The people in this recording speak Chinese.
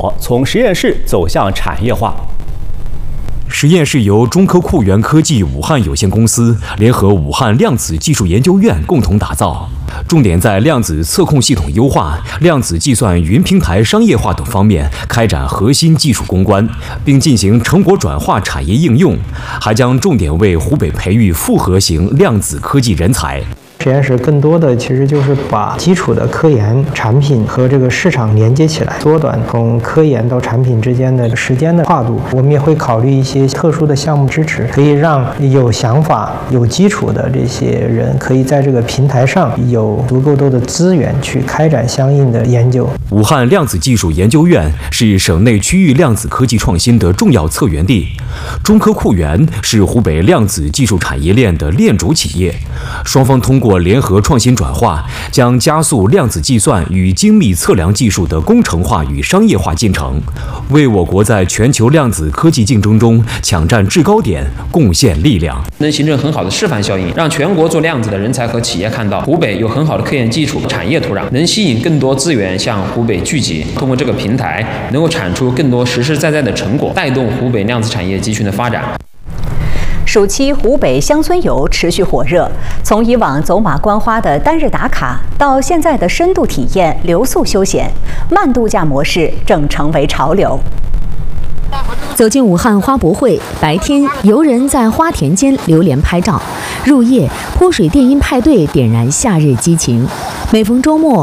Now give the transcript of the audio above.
火，从实验室走向产业化。 实验室由中科酷源科技武汉有限公司联合武汉量子技术研究院共同打造，重点在量子测控系统优化、量子计算云平台商业化等方面开展核心技术攻关，并进行成果转化产业应用，还将重点为湖北培育复合型量子科技人才。 实验室更多的其实就是把基础的科研产品和这个市场连接起来，缩短从科研到产品之间的时间的跨度。我们也会考虑一些特殊的项目支持，可以让有想法、有基础的这些人可以在这个平台上有足够多的资源去开展相应的研究。 武汉量子技术研究院是省内区域量子科技创新的重要策源地，中科酷源是湖北量子技术产业链的链主企业，双方通过联合创新转化，将加速量子计算与精密测量技术的工程化与商业化进程，为我国在全球量子科技竞争中抢占制高点贡献力量， 能形成很好的示范效应，让全国做量子的人才和企业看到湖北有很好的科研基础、产业土壤，能吸引更多资源向湖北聚集。通过这个平台，能够产出更多实实在在的成果，带动湖北量子产业集群的发展。 暑期湖北乡村游持续火热，从以往走马观花的单日打卡，到现在的深度体验、留宿休闲，慢度假模式正成为潮流。 走进武汉花博会，白天游人在花田间流连拍照，入夜泼水电音派对点燃夏日激情。每逢周末，